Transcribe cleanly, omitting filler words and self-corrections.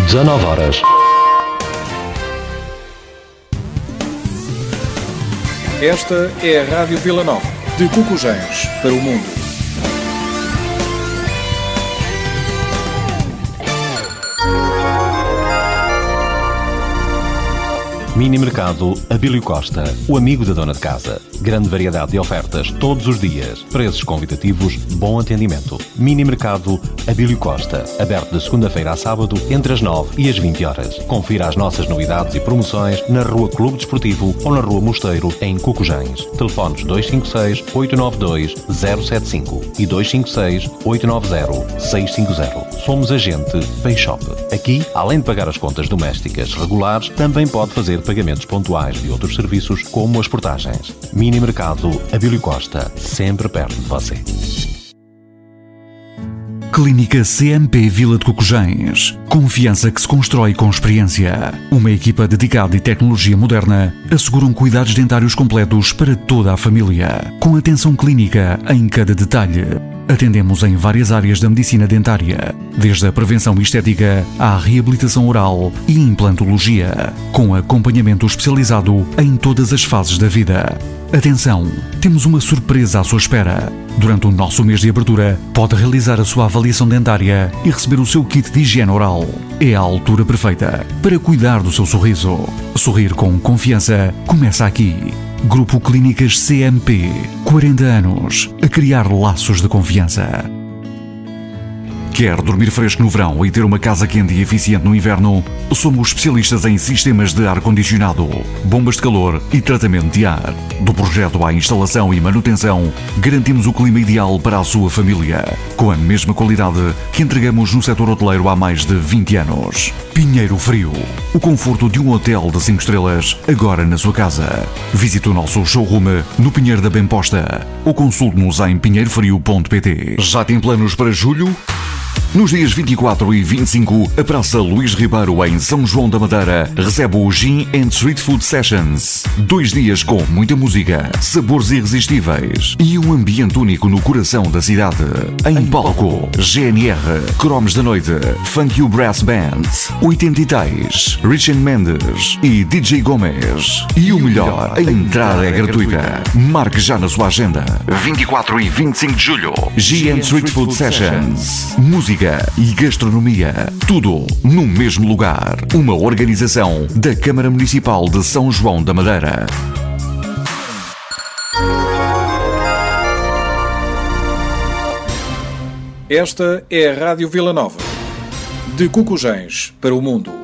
19 horas. Esta é a Rádio Vila Nova, de Cocujães para o mundo. Mini Mercado Abílio Costa, o amigo da dona de casa. Grande variedade de ofertas todos os dias. Preços convidativos, bom atendimento. Mini Mercado Abílio Costa, aberto de segunda-feira a sábado, entre as 9 e as 20 horas. Confira as nossas novidades e promoções na Rua Clube Desportivo ou na Rua Mosteiro, em Cocujães. Telefones 256-892-075 e 256-890-650. Somos agente Payshop. Aqui, além de pagar as contas domésticas regulares, também pode fazer pagamentos pontuais de outros serviços, como as portagens. Mini Mercado Abílio Costa, sempre perto de você. Clínica CMP Vila de Cocujães. Confiança que se constrói com experiência. Uma equipa dedicada e tecnologia moderna asseguram cuidados dentários completos para toda a família, com atenção clínica em cada detalhe. Atendemos em várias áreas da medicina dentária, desde a prevenção estética à reabilitação oral e implantologia, com acompanhamento especializado em todas as fases da vida. Atenção, temos uma surpresa à sua espera. Durante o nosso mês de abertura, pode realizar a sua avaliação dentária e receber o seu kit de higiene oral. É a altura perfeita para cuidar do seu sorriso. Sorrir com confiança começa aqui. Grupo Clínicas CMP. 40 anos a criar laços de confiança. Quer dormir fresco no verão e ter uma casa quente e eficiente no inverno? Somos especialistas em sistemas de ar-condicionado, bombas de calor e tratamento de ar. Do projeto à instalação e manutenção, garantimos o clima ideal para a sua família, com a mesma qualidade que entregamos no setor hoteleiro há mais de 20 anos. Pinheiro Frio, o conforto de um hotel de 5 estrelas, agora na sua casa. Visite o nosso showroom no Pinheiro da Bem-Posta ou consulte-nos em pinheirofrio.pt. Já tem planos para julho? Nos dias 24 e 25, a Praça Luís Ribeiro, em São João da Madeira, recebe o Gin and Street Food Sessions. 2 dias com muita música, sabores irresistíveis e um ambiente único no coração da cidade. Em palco, GNR, Cromos da Noite, Funk You Brass Band, 80 Rich Mendes e DJ Gomes. E o melhor, a entrada é gratuita. Marque já na sua agenda. 24 e 25 de julho, Gin and Street Food Sessions. Música e gastronomia, tudo no mesmo lugar. Uma organização da Câmara Municipal de São João da Madeira. Esta é a Rádio Vila Nova, de Cocujães para o mundo.